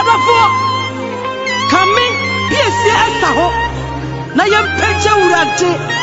Adafo kame yesi esa ho na yempegye wurade